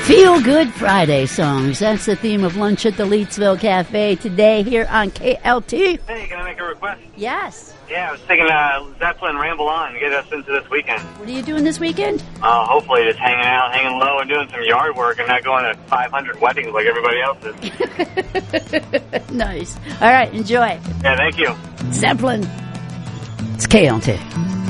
Feel Good Friday songs. That's the theme of Lunch at the Leetsville Cafe today here on KLT. Hey, can I make a request? Yes. Yeah, I was thinking Zeppelin Ramble On to get us into this weekend. What are you doing this weekend? Hopefully just hanging out, hanging low, and doing some yard work and not going to 500 weddings like everybody else is. Nice. All right, enjoy. Yeah, thank you. Zeppelin. It's KLT.